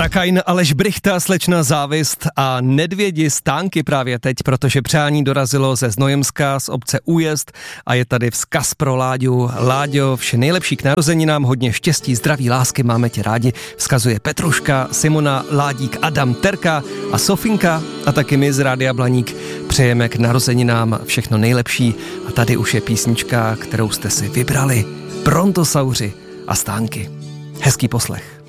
Rakajn, Aleš Brychta, slečna Závist a Nedvědi Stánky právě teď, protože přání dorazilo ze Znojemska, z obce Újezd a je tady vzkaz pro Láďu. Láďo, vše nejlepší k narozeninám, hodně štěstí, zdraví, lásky, máme tě rádi. Vzkazuje Petruška, Simona, Ládík, Adam, Terka a Sofinka a taky my z Rádia Blaník přejeme k narozeninám všechno nejlepší a tady už je písnička, kterou jste si vybrali. Brontosauři a Stánky. Hezký poslech.